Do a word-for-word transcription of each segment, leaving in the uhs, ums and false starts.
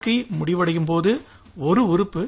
வாழ்க்கை முடிவடையும் போது ஒரு உறுப்பு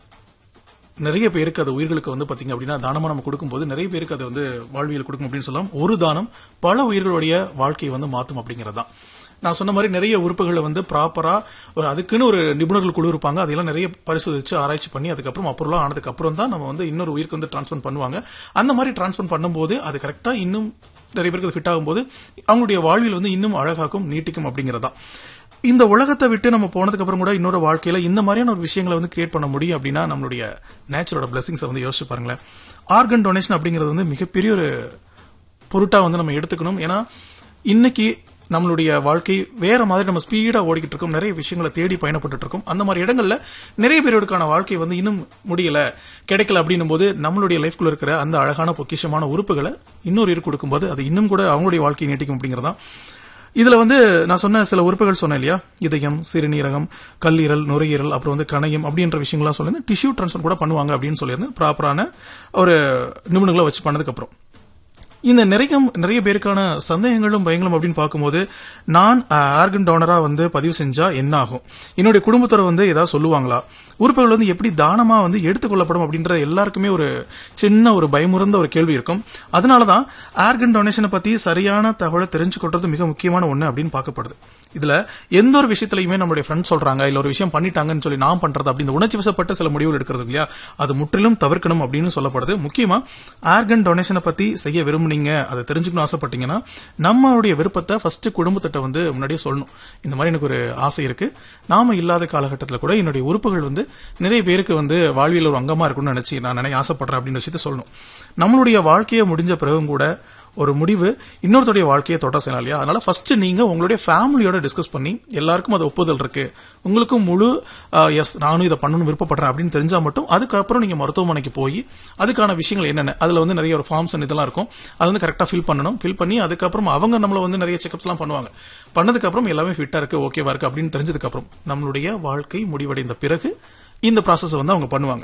நிறைய பேருக்கு அது உயிர்களுக்கு வந்து பாத்தீங்க அப்படின்னா தானமா நம்ம கொடுக்கும்போது நிறைய பேருக்கு அது வந்து வாழ்வியல் கொடுக்கும் அப்படின்னு சொல்லலாம். ஒரு தானம் பல உயிர்களுடைய வாழ்க்கையை வந்து மாற்றும் அப்படிங்கறதுதான். நான் சொன்ன மாதிரி நிறைய உறுப்புகளை வந்து ப்ராப்பரா ஒரு அதுக்குன்னு ஒரு நிபுணர்கள் குழு இருப்பாங்க. அதெல்லாம் நிறைய பரிசோதிச்சு ஆராய்ச்சி பண்ணி அதுக்கப்புறம் அப்புறம் ஆனதுக்கு அப்புறம் தான் நம்ம வந்து இன்னொரு உயிருக்கு வந்து டிரான்ஸ்ஃபர் பண்ணுவாங்க. அந்த மாதிரி டிரான்ஸ்ஃபர் பண்ணும்போது அது கரெக்டா இன்னும் நிறைய பேருக்கு ஃபிட் ஆகும்போது அவங்களுடைய வாழ்வில் வந்து இன்னும் அழகாக்கும் நீட்டிக்கும் அப்படிங்கறதுதான். இந்த உலகத்தை விட்டு நம்ம போனதுக்கு அப்புறம் கூட இன்னொரு வாழ்க்கையில இந்த மாதிரியான ஒரு விஷயங்களை வந்து கிரியேட் பண்ண முடியும் அப்படின்னா நம்மளுடைய நேச்சரோட பிளஸிங்ஸை வந்து யோசிச்சு பாருங்களேன். ஆர்கன் டொனேஷன் அப்படிங்கிறது வந்து மிகப்பெரிய ஒரு பொருட்டா வந்து நம்ம எடுத்துக்கணும். ஏன்னா இன்னைக்கு நம்மளுடைய வாழ்க்கை வேற மாதிரி நம்ம ஸ்பீடா ஓடிக்கிட்டு இருக்கோம். நிறைய விஷயங்களை தேடி பயணப்பட்டு இருக்கோம். அந்த மாதிரி இடங்கள்ல நிறைய பேருக்கான வாழ்க்கை வந்து இன்னும் முடியல கிடைக்கல அப்படின்னும் போது நம்மளுடைய லைஃப்குள்ள இருக்கிற அந்த அழகான பொக்கிஷமான உறுப்புகளை இன்னொரு இரு கொடுக்கும்போது அது இன்னும் கூட அவங்களுடைய வாழ்க்கையை நீட்டிக்கும் அப்படிங்கறதான். இதுல வந்து நான் சொன்ன சில உறுப்புகள் சொன்னேன் இல்லையா, இதயம், சிறுநீரகம், கல்லீரல், நுரையீரல், அப்புறம் வந்து கணையம் அப்படின்ற விஷயங்கள்லாம் சொல்லியிருந்தேன். டிஷ்யூ டிரான்ஸ்ஃபர் கூட பண்ணுவாங்க அப்படின்னு சொல்லியிருந்தேன் ப்ராப்பரான ஒரு நிபுணர்களை வச்சு பண்ணதுக்கு அப்புறம். இந்த நிறைய நிறைய பேருக்கான சந்தேகங்களும் பயங்களும் அப்படின்னு பார்க்கும்போது நான் ஆர்கன் டோனரா வந்து பதிவு செஞ்சா என்ன ஆகும், என்னுடைய குடும்பத்தோட வந்து ஏதாவது சொல்லுவாங்களா, உறுப்புகள் வந்து எப்படி தானமா வந்து எடுத்துக்கொள்ளப்படும் அப்படின்ற எல்லாருக்குமே ஒரு சின்ன ஒரு பயமுறுந்த ஒரு கேள்வி இருக்கும். அதனாலதான் ஆர்கன் டொனேஷனை பத்தி சரியான தகவலை தெரிஞ்சுக்கொள்றது மிக முக்கியமான ஒண்ணு அப்படின்னு பார்க்கப்படுது. இதுல எந்த ஒரு விஷயத்திலயுமே நம்மளுடைய ஃப்ரெண்ட் சொல்றாங்க இல்ல ஒரு விஷயம் பண்ணிட்டாங்கன்னு சொல்லி நான் பண்றது அப்படின்னு உணர்ச்சி வசப்பட்ட சில முடிவுகள் எடுக்கிறது இல்லையா, அது முற்றிலும் தவிர்க்கணும் அப்படின்னு சொல்லப்படுது. முக்கியமா ஆர்கன் டொனேஷனை பத்தி செய்ய விரும்புனீங்க, அதை தெரிஞ்சுக்கணும் ஆசைப்பட்டீங்கன்னா நம்மளுடைய விருப்பத்தை ஃபர்ஸ்ட் குடும்பத்திட்ட வந்து முன்னாடியே சொல்லணும். இந்த மாதிரி எனக்கு ஒரு ஆசை இருக்கு, நாம இல்லாத காலகட்டத்தில் கூட என்னுடைய உறுப்புகள் வந்து நிறைய பேருக்கு வந்து வாழ்வியல் ஒரு அங்கமா இருக்கும்னு நினைச்சு நான் நினைக்க ஆசைப்படுறேன் அப்படின்னு விஷயத்த சொல்லணும். நம்மளுடைய வாழ்க்கையை முடிஞ்ச பிறகும் கூட ஒரு முடிவு இன்னொருத்தருடைய வாழ்க்கையை தொட்ட செய்யலாம் இல்லையா. அதனால ஃபர்ஸ்ட் நீங்க உங்களுடைய ஃபேமிலியோட டிஸ்கஸ் பண்ணி எல்லாருக்கும் அது ஒப்புதல் இருக்கு, உங்களுக்கும் முழு எஸ் நானும் இதை பண்ணணும்னு விருப்பப்படுறேன் அப்படின்னு தெரிஞ்சா மட்டும் அதுக்கப்புறம் நீங்க மருத்துவமனைக்கு போய் அதுக்கான விஷயங்கள் என்னென்ன அதுல வந்து நிறைய ஒரு ஃபார்ம்ஸ் இதெல்லாம் இருக்கும், அது வந்து கரெக்டா ஃபில் பண்ணணும். ஃபில் பண்ணி அதுக்கப்புறம் அவங்க நம்மள வந்து நிறைய செக்அப்ஸ் எல்லாம் பண்ணுவாங்க. பண்ணதுக்கு அப்புறம் எல்லாமே ஃபிட்டா இருக்கு, ஓகேவா இருக்கு அப்படின்னு தெரிஞ்சதுக்கு அப்புறம் நம்மளுடைய வாழ்க்கை முடிவடைந்த பிறகு இந்த ப்ராசஸ் வந்து அவங்க பண்ணுவாங்க.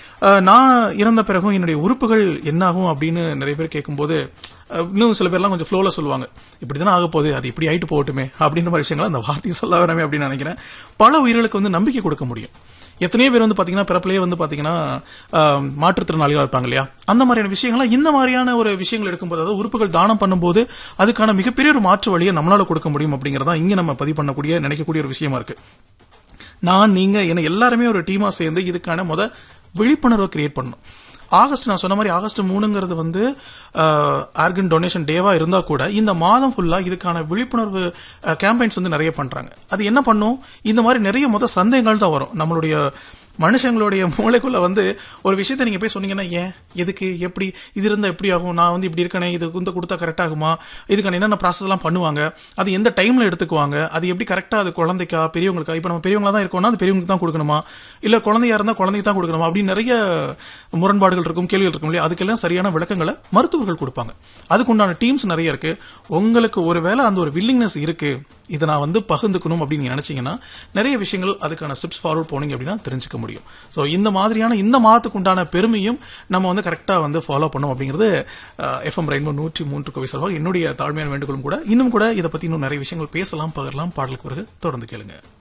நான் இறந்த பிறகும் என்னுடைய உறுப்புகள் என்னாகும் அப்படின்னு நிறைய பேர் கேட்கும்போது இன்னும் சில பேர்லாம் கொஞ்சம் ஃப்ளோல சொல்லுவாங்க, இப்படிதானே ஆக போகுது, அது இப்படி ஆயிட்டு போகட்டுமே அப்படின்ற மாதிரி விஷயங்கள் அந்த வார்த்தையை சொல்ல வேணாமே அப்படின்னு நினைக்கிறேன். பல உயிர்களுக்கு வந்து நம்பிக்கை கொடுக்க முடியும். எத்தனையோ பேர் வந்து பாத்தீங்கன்னா பிறப்பிலேயே வந்து பாத்தீங்கன்னா மாற்றுத்திறனாளிகளா இருப்பாங்க இல்லையா, அந்த மாதிரியான விஷயங்கள்லாம் இந்த மாதிரியான ஒரு விஷயங்கள் எடுக்கும்போது அதாவது உறுப்புகள் தானம் பண்ணும்போது அதுக்கான மிகப்பெரிய ஒரு மாற்று வழியை நம்மளால கொடுக்க முடியும் அப்படிங்கறதா இங்க நம்ம பதிவு பண்ணக்கூடிய நினைக்கக்கூடிய ஒரு விஷயமா இருக்கு. நான் நீங்க என்ன எல்லாருமே ஒரு டீமா சேர்ந்து இதுக்கான முத விழிப்புணர்வை கிரியேட் பண்ணணும். ஆகஸ்ட் நான் சொன்ன மாதிரி ஆகஸ்ட் மூணுங்கிறது வந்து ஆர்கன் டொனேஷன் டேவா இருந்தா கூட இந்த மாதம் ஃபுல்லா இதுக்கான விழிப்புணர்வு கேம்பெயின்ஸ் வந்து நிறைய பண்றாங்க. அது என்ன பண்ணும், இந்த மாதிரி நிறைய முத சந்தேகங்கள் தான் வரும். நம்மளுடைய மனுஷங்களுடைய மூளைக்குள்ள வந்து ஒரு விஷயத்த நீங்க போய் சொன்னீங்கன்னா ஏன் எதுக்கு எப்படி இது இருந்தா எப்படி ஆகும், நான் வந்து இப்படி இருக்கனே, இது வந்து கொடுத்தா கரெக்ட் ஆகுமா, இதுக்கான என்னென்ன ப்ராசஸ் எல்லாம் பண்ணுவாங்க, அது எந்த டைம்ல எடுத்துக்குவாங்க, அது எப்படி கரெக்டா அது குழந்தைக்கா பெரியவங்களுக்கா, இப்ப நம்ம பெரியவங்களா தான் இருக்கோம்னா அது பெரியவங்களுக்கு தான் கொடுக்கணுமா இல்ல குழந்தையா இருந்தா குழந்தைக்கு தான் கொடுக்கணுமா அப்படின்னு நிறைய முரண்பாடுகள் இருக்கும், கேள்விகள் இருக்கும் இல்லையா. அதுக்கெல்லாம் சரியான விளக்கங்களை மருத்துவர்கள் கொடுப்பாங்க. அதுக்குண்டான டீம்ஸ் நிறைய இருக்கு. உங்களுக்கு ஒருவேளை அந்த ஒரு வில்லிங்னஸ் இருக்கு, இதை நான் வந்து பகிர்ந்துக்கணும் அப்படின்னு நினைச்சீங்கன்னா நிறைய விஷயங்கள் அதுக்கான ஸ்டெப்ஸ் ஃபார்வர்ட் போனீங்க அப்படின்னா தெரிஞ்சுக்க முடியும். சோ இந்த மாதிரியான இந்த மாதத்துக்கு உண்டான பெருமையும் நம்ம வந்து கரெக்டா வந்து ஃபாலோ பண்ணோம் அப்படிங்கிறது எஃப்எம் ரெயின்போ நூற்றி மூன்று கோவை சார்பாக என்னுடைய தாழ்மையான வேண்டுகோளும் கூட. இன்னும் கூட இதை பத்தி இன்னும் நிறைய விஷயங்கள் பேசலாம், பகிரலாம். பாடலுக்கு பிறகு தொடர்ந்து கேளுங்க.